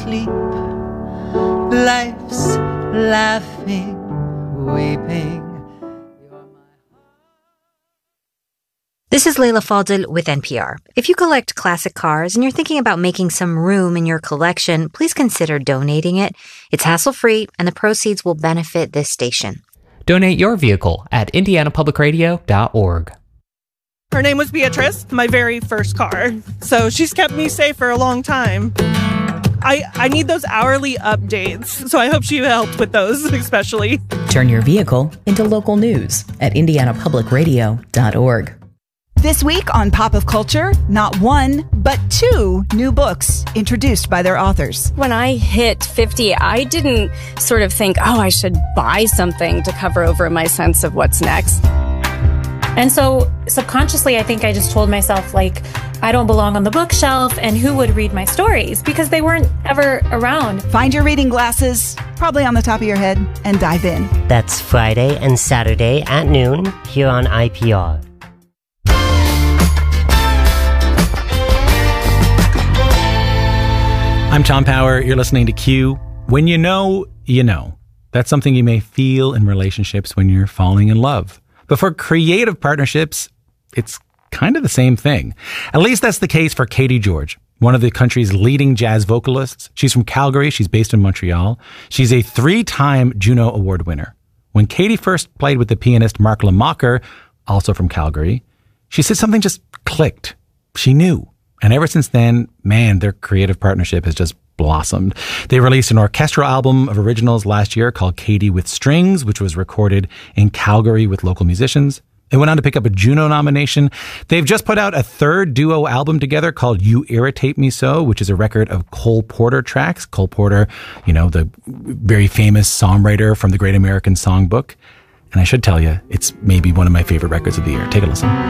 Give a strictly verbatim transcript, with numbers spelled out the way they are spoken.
sleep. Life's laughing, weeping. This is Leila Fadel with N P R. If you collect classic cars and you're thinking about making some room in your collection, please consider donating it. It's hassle-free, and the proceeds will benefit this station. Donate your vehicle at indiana public radio dot org. Her name was Beatrice, my very first car. So she's kept me safe for a long time. I, I need those hourly updates, so I hope she helped with those, especially. Turn your vehicle into local news at indiana public radio dot org. This week on Pop of Culture, not one, but two new books introduced by their authors. When I hit fifty, I didn't sort of think, oh, I should buy something to cover over my sense of what's next. And so subconsciously, I think I just told myself, like, I don't belong on the bookshelf, and who would read my stories? Because they weren't ever around. Find your reading glasses, probably on the top of your head, and dive in. That's Friday and Saturday at noon here on I P R. I'm Tom Power. You're listening to Q. When you know, you know. That's something you may feel in relationships when you're falling in love. But for creative partnerships, it's kind of the same thing. At least that's the case for Katie George, one of the country's leading jazz vocalists. She's from Calgary. She's based in Montreal. She's a three-time Juno Award winner. When Katie first played with the pianist Mark Lamacher, also from Calgary, she said something just clicked. She knew. And ever since then, man, their creative partnership has just blossomed. They released an orchestral album of originals last year called Katie with Strings, which was recorded in Calgary with local musicians. They went on to pick up a Juno nomination. They've just put out a third duo album together called You Irritate Me So, which is a record of Cole Porter tracks. Cole Porter, you know, the very famous songwriter from the Great American Songbook. And I should tell you, it's maybe one of my favorite records of the year. Take a listen.